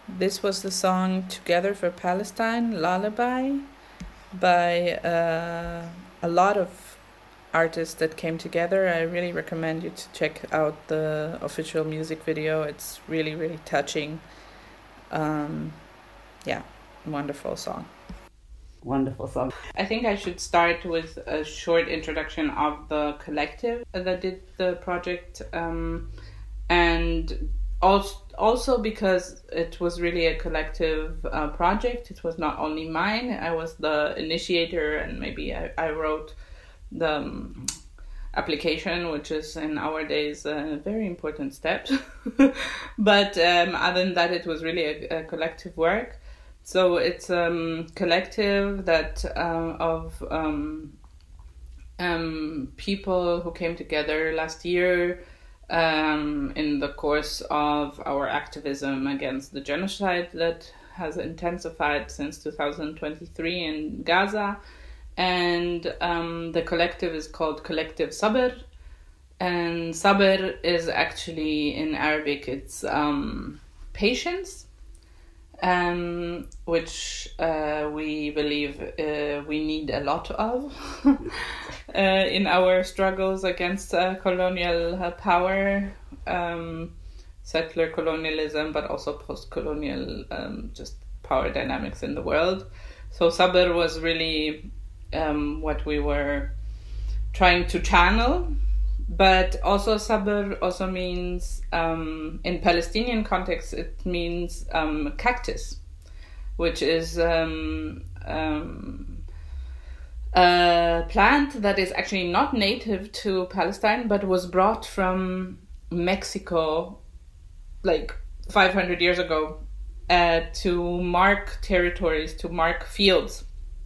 This was the song Together for Palestine, Lullaby, by a lot of artists that came together. I really recommend you to check out the official music video. It's really, really touching. Yeah, wonderful song. Wonderful song. I think I should start with a short introduction of the collective that did the project, and also because it was really a collective project. It was not only mine. I was the initiator, and maybe I wrote the application, which is in our days a very important step. But other than that, it was really a collective work. So it's a collective that of people who came together last year in the course of our activism against the genocide that has intensified since 2023 in Gaza. And the collective is called Collective Sabr. And Sabr is actually, in Arabic, it's patience. Which we believe we need a lot of in our struggles against colonial power, settler colonialism, but also post-colonial just power dynamics in the world. So Sabr was really what we were trying to channel. But also Sabr also means, in Palestinian context, it means cactus, which is a plant that is actually not native to Palestine, but was brought from Mexico like 500 years ago to mark territories, to mark fields.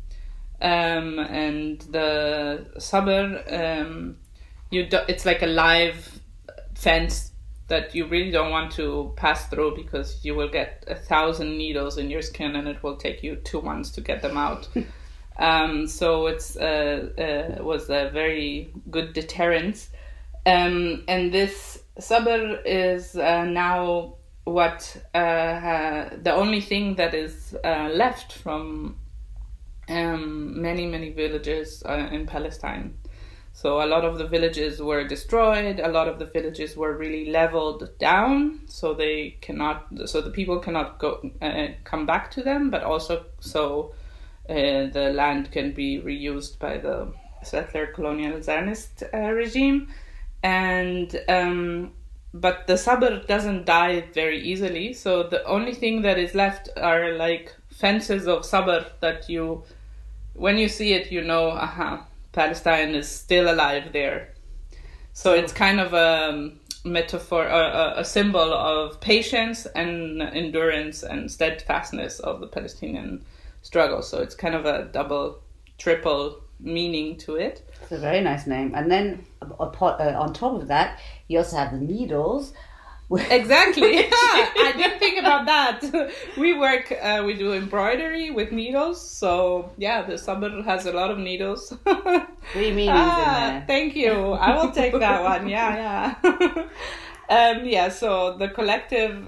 And the Sabr... it's like a live fence that you really don't want to pass through because you will get 1,000 needles in your skin and it will take you 2 months to get them out. So it's was a very good deterrence. And this Sabr is now what the only thing that is left from many, many villages in Palestine. So a lot of the villages were destroyed. A lot of the villages were really leveled down, so the people cannot come back to them. But also, so the land can be reused by the settler colonial Zionist regime. And but the Sabr doesn't die very easily. So the only thing that is left are like fences of Sabr that you, when you see it, you know, Palestine is still alive there. So it's kind of a metaphor, a symbol of patience and endurance and steadfastness of the Palestinian struggle. So it's kind of a double, triple meaning to it. It's a very nice name. And then on top of that, you also have the needles. Exactly. I didn't think about that. We do embroidery with needles. So yeah, the Sabr has a lot of needles. 3 meanings in there. Thank you. I will take that one. Yeah. Yeah. So the collective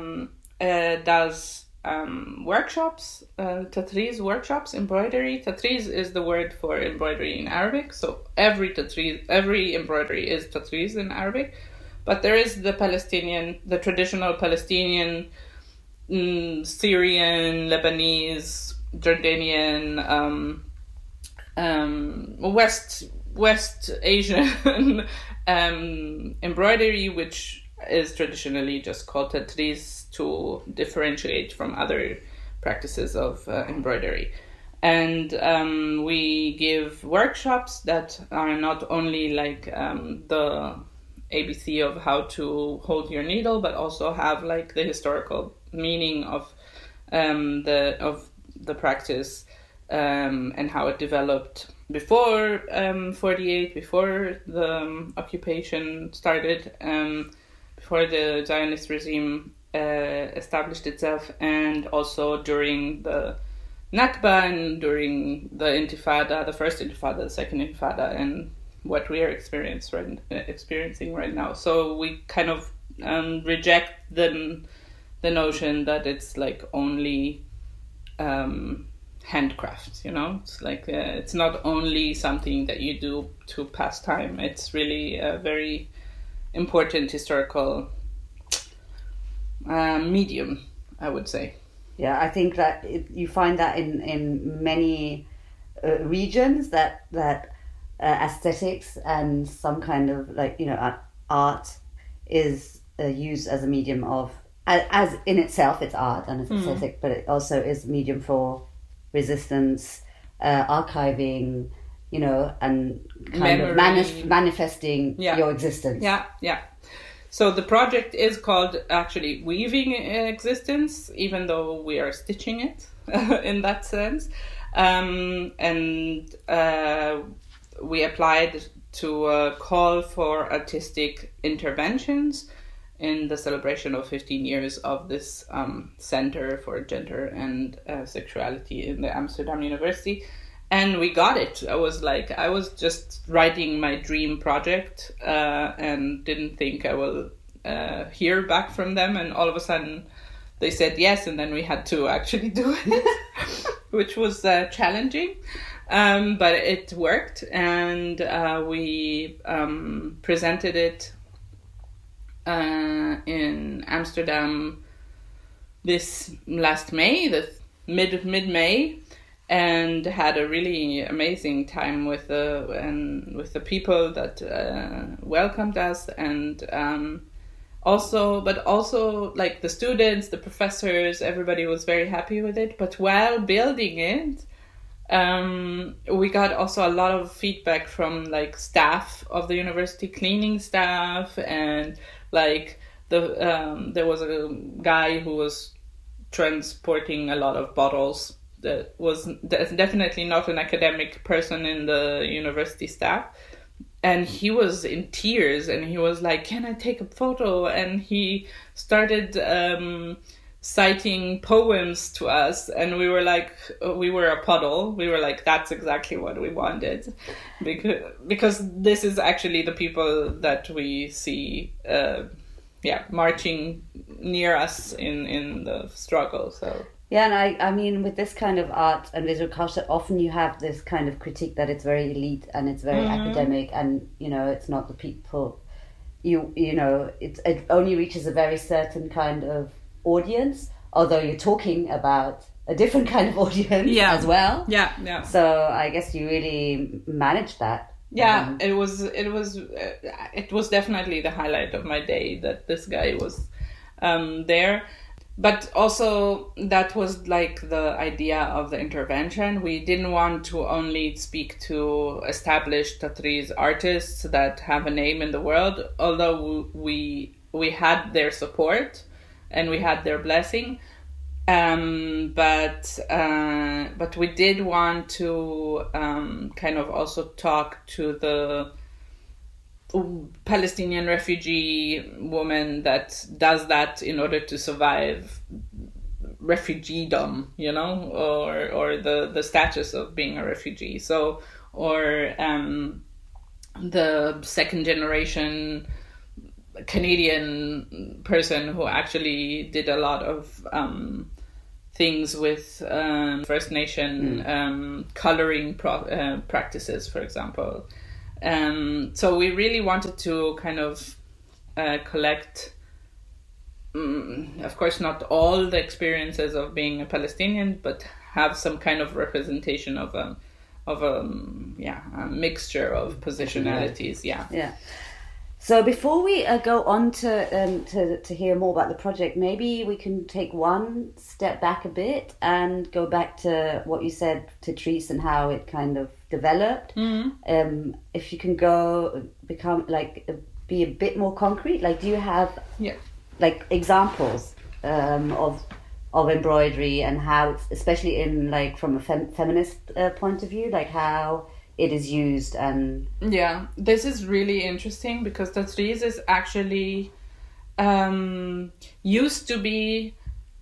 does workshops, tatriz workshops, embroidery. Tatriz is the word for embroidery in Arabic. So every embroidery is tatriz in Arabic. But there is the traditional Palestinian, Syrian, Lebanese, Jordanian, West Asian embroidery, which is traditionally just called tatriz to differentiate from other practices of embroidery. And we give workshops that are not only like the ABC of how to hold your needle, but also have like the historical meaning of the practice and how it developed before 48, before the occupation started, before the Zionist regime established itself, and also during the Nakba and during the Intifada, the first Intifada, the second Intifada, and what we are experiencing right now. So we kind of reject the the notion that it's like only handcraft, you know. It's like it's not only something that you do to pass time. It's really a very important historical medium, I would say. Yeah, I think that you find that in many regions that aesthetics and some kind of like, you know, art is used as a medium of, as in itself it's art and it's aesthetic, but it also is a medium for resistance, archiving, you know, and kind of manifesting your existence. Yeah. So the project is called actually Weaving Existence, even though we are stitching it in that sense. And we applied to a call for artistic interventions in the celebration of 15 years of this Center for Gender and Sexuality in the Amsterdam University. And we got it. I was just writing my dream project and didn't think I will hear back from them. And all of a sudden they said yes, and then we had to actually do it, which was challenging. But it worked, and we presented it in Amsterdam this last May, the mid-May, and had a really amazing time with the people that welcomed us, and also like the students, the professors, everybody was very happy with it. But while building it, we got also a lot of feedback from like staff of the university, cleaning staff, and like there was a guy who was transporting a lot of bottles that was definitely not an academic person in the university staff, and he was in tears, and he was like, "Can I take a photo?" And he started citing poems to us, and we were like, we were a puddle. We were like, that's exactly what we wanted, because this is actually the people that we see marching near us in the struggle. So yeah, and I mean, with this kind of art and visual culture, often you have this kind of critique that it's very elite and it's very academic, and you know, it's not the people. You know, it only reaches a very certain kind of audience, although you're talking about a different kind of audience as well. Yeah. So I guess you really managed that. Yeah, it was definitely the highlight of my day that this guy was there. But also that was like the idea of the intervention. We didn't want to only speak to established Tatriz artists that have a name in the world, although we had their support and we had their blessing. But we did want to kind of also talk to the Palestinian refugee woman that does that in order to survive refugeedom, you know, or the status of being a refugee. So, or the second generation Canadian person who actually did a lot of things with First Nation coloring practices, for example. So we really wanted to kind of collect, of course, not all the experiences of being a Palestinian, but have some kind of representation of a mixture of positionalities. Yeah. So before we go on to hear more about the project, maybe we can take one step back a bit and go back to what you said to Tatriz and how it kind of developed. If you can be a bit more concrete, like do you have like examples of embroidery and how it's, especially in like from a feminist point of view, like how it is used? And this is really interesting because Tatriz is actually used to be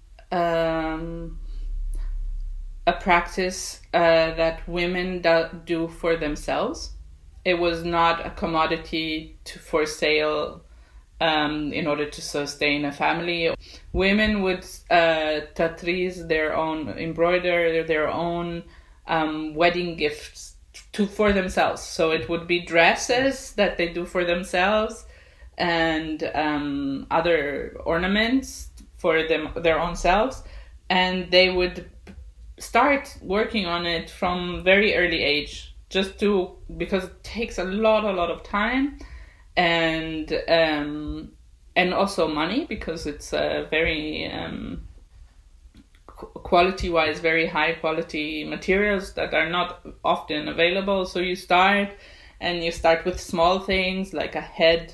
a practice that women do for themselves. It was not a commodity for sale in order to sustain a family. Women would tatriz embroider their own wedding gifts for themselves. So it would be dresses that they do for themselves and other ornaments for their own selves. And they would start working on it from very early age, because it takes a lot of time and also money, because it's very quality-wise very high quality materials that are not often available. So you start with small things like a head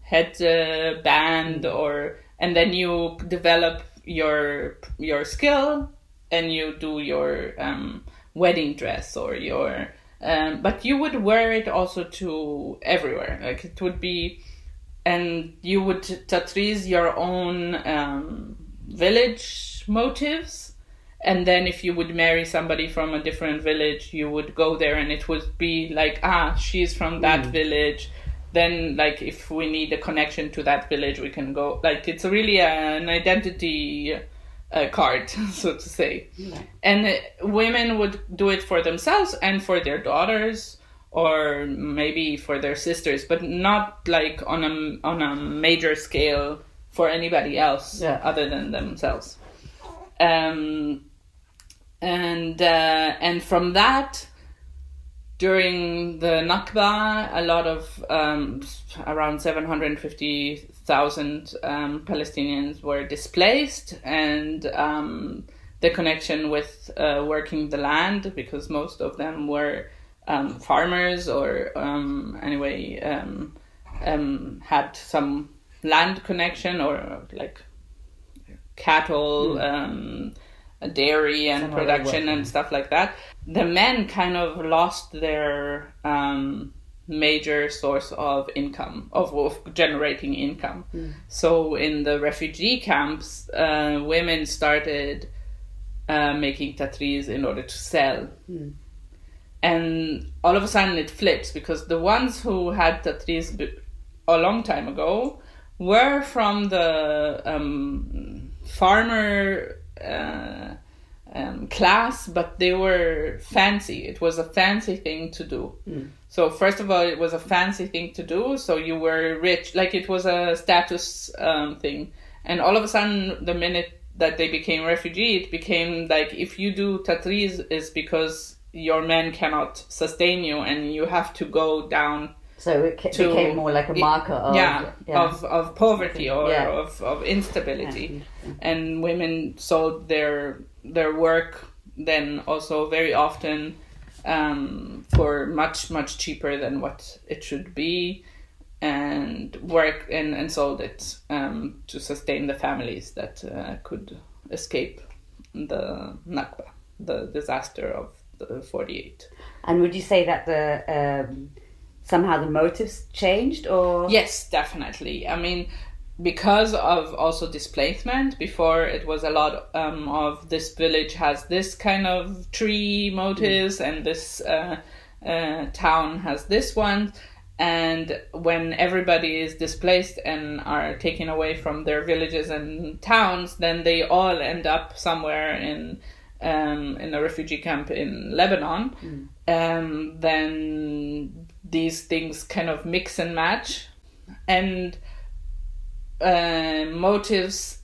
band, and then you develop your skill and you do your wedding dress or your but you would wear it also to everywhere. Like it would be, and you would tatriz your own village motifs, and then if you would marry somebody from a different village, you would go there and it would be like, she's from that village. Then, like, if we need a connection to that village, we can go. Like, it's really an identity card, so to say. Yeah. And women would do it for themselves and for their daughters, or maybe for their sisters, but not like on a major scale for anybody else other than themselves. And from that, during the Nakba, a lot of around 750,000 Palestinians were displaced, and the connection with working the land, because most of them were farmers or had some land connection, or like cattle, dairy and production and stuff like that. The men kind of lost their major source of income, of generating income. So in the refugee camps, women started making tatriz in order to sell. And all of a sudden it flips, because the ones who had tatriz a long time ago were from the farmer class, but they were fancy. It was a fancy thing to do. So first of all, it was a fancy thing to do, so you were rich, like it was a status thing. And all of a sudden, the minute that they became refugee, it became like, if you do tatriz, is because your men cannot sustain you and you have to go down. So it became more like a marker of poverty or of instability. And women sold their work then also very often for much cheaper than what it should be, and work and sold it to sustain the families that could escape the Nakba, the disaster of the 48. And would you say that somehow the motives changed, or? Yes, definitely. I mean, because of also displacement, before it was a lot of this village has this kind of tree motifs, and this town has this one. And when everybody is displaced and are taken away from their villages and towns, then they all end up somewhere in a refugee camp in Lebanon. Then these things kind of mix and match, and motives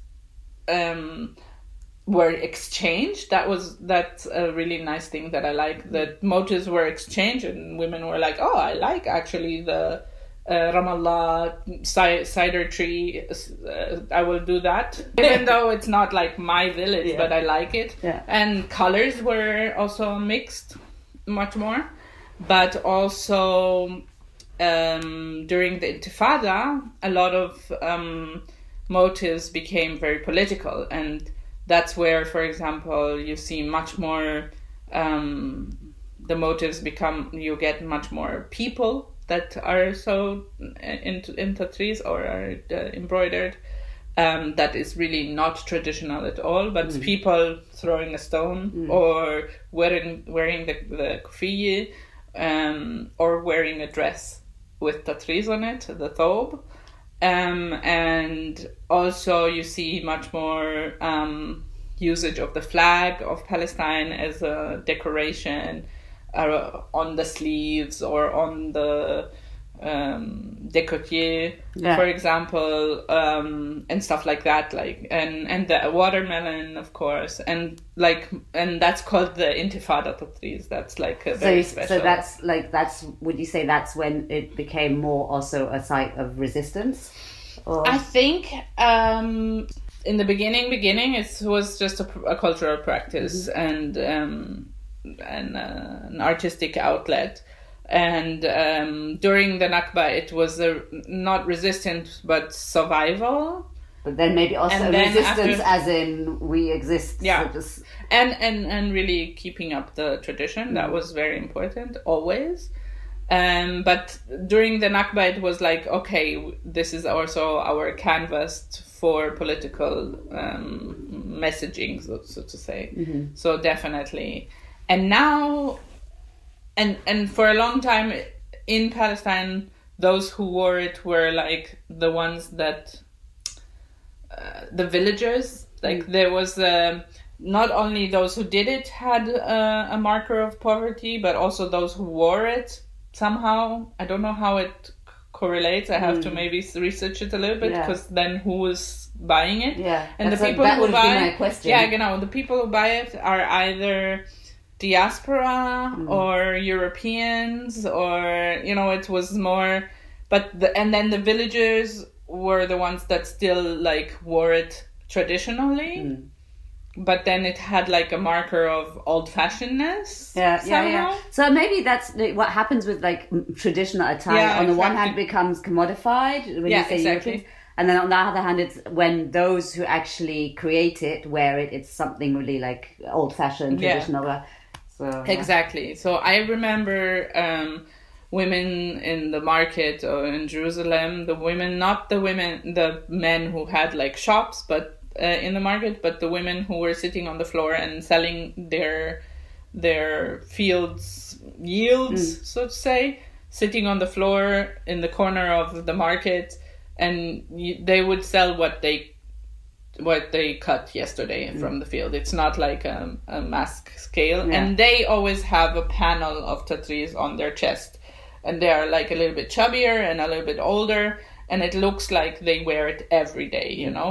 were exchanged. That's a really nice thing that I like. That motives were exchanged, and women were like, "Oh, I like actually the Ramallah cider tree. I will do that, even though it's not like my village, but I like it." Yeah. And colors were also mixed much more, but also during the Intifada, a lot of motives became very political, and that's where, for example, you see much more. The motives you get much more people that are so into trees or are embroidered. That is really not traditional at all, but people throwing a stone or wearing the kufiye, or wearing a dress with tatriz on it, the thobe. And also you see much more usage of the flag of Palestine as a decoration on the sleeves or on the décolleté, for example, and stuff like that, like and the watermelon, of course, and that's called the Intifada Tatriz. That's like a very special. So that's would you say that's when it became more also a site of resistance? Or? I think in the beginning it was just a cultural practice and an artistic outlet. And during the Nakba, it was not resistance, but survival. But then maybe also resistance as in we exist. Yeah. So and really keeping up the tradition. That was very important, always. But during the Nakba, it was like, okay, this is also our canvas for political messaging, so to say. Mm-hmm. So definitely. And now... And for a long time in Palestine, those who wore it were like the ones that the villagers. Like there was not only those who did it had a marker of poverty, but also those who wore it somehow. I don't know how it correlates. I have to maybe research it a little bit, because then who was buying it? Yeah, and the people who buy it. Yeah, genau. The people who buy it are either diaspora or Europeans, or it was more, and then the villagers were the ones that still like wore it traditionally, but then it had like a marker of old-fashionedness. Yeah. So maybe that's what happens with like traditional attire. On the one hand, it becomes commodified when you say Europeans. And then on the other hand, it's when those who actually create it wear it, it's something really like old-fashioned, traditional. So, exactly. So I remember women in the market or in Jerusalem, not the men who had like shops, but in the market, but the women who were sitting on the floor and selling their fields yields, so to say, sitting on the floor in the corner of the market, and they would sell what they cut yesterday from the field. It's not like a mass scale. And they always have a panel of tatriz on their chest, and they are like a little bit chubbier and a little bit older, and it looks like they wear it every day.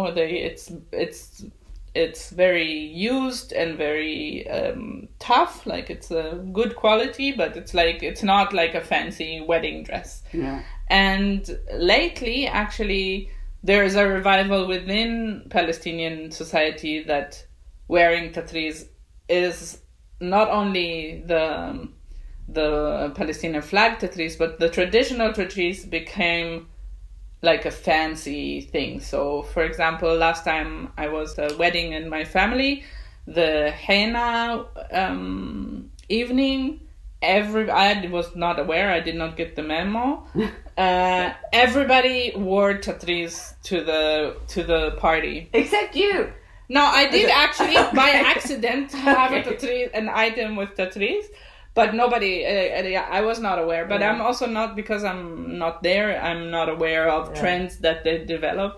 It's very used and very tough, like it's a good quality, but it's not like a fancy wedding dress. And lately, actually, there is a revival within Palestinian society that wearing tatriz is not only the Palestinian flag tatriz, but the traditional tatriz became like a fancy thing. So, for example, last time I was at a wedding in my family, the henna evening, I was not aware, I did not get the memo. Everybody wore tatriz to the party. Except you. No, I did actually by accident have an item with tatriz, but nobody. I was not aware. But I'm also not, because I'm not there. I'm not aware of trends that they develop,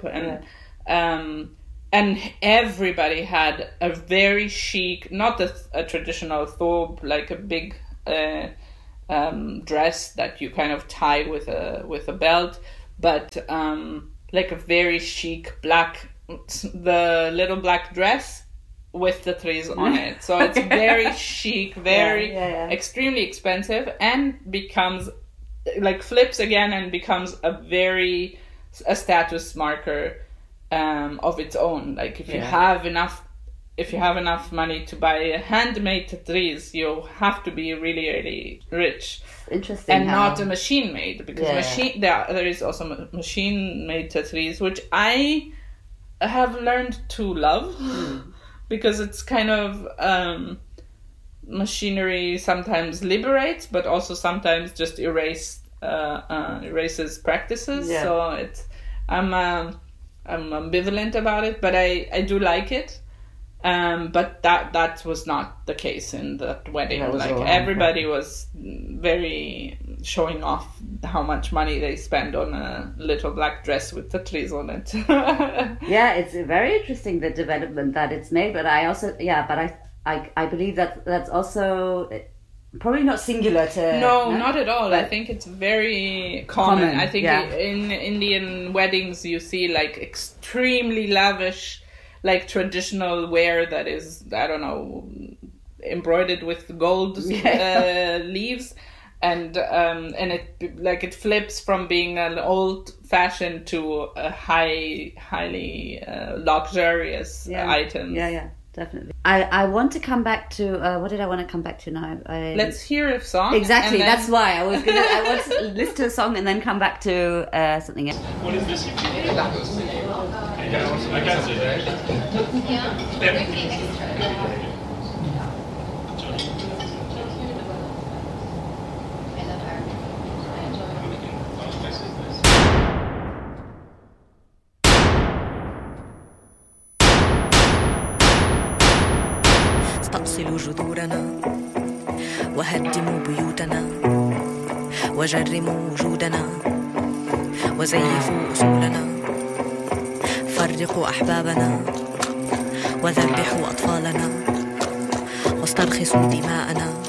and everybody had a very chic, not a traditional thobe, like a big dress that you kind of tie with a belt, but like a very chic the little black dress with the trees on it. So it's very chic, very extremely expensive, and becomes like flips again and becomes a status marker of its own. Like if you have enough money to buy a handmade tatriz, you have to be really, really rich. Interesting. And not a machine made, because there is also machine made tatriz, which I have learned to love because it's kind of machinery sometimes liberates, but also sometimes just erases practices. So I'm ambivalent about it, but I do like it. But that was not the case in that wedding. Like everybody was very showing off how much money they spend on a little black dress with Tatlis on it. Yeah, it's very interesting, the development that it's made. But I also, I believe that that's also probably not singular to... No, not at all. I think it's very common. I think in Indian weddings you see like extremely lavish, like traditional wear that is, I don't know, embroidered with gold leaves. And it flips from being an old fashioned to a highly luxurious item. Yeah, definitely. I want to come back to what did I want to come back to now? Let's hear a song. Exactly, that's why I want to listen to a song and then come back to something else. What is this? I can see that. استأصلوا جذورنا وهدموا بيوتنا وجرموا وجودنا وزيفوا أصولنا فرقوا أحبابنا وذبحوا أطفالنا واسترخصوا دماءنا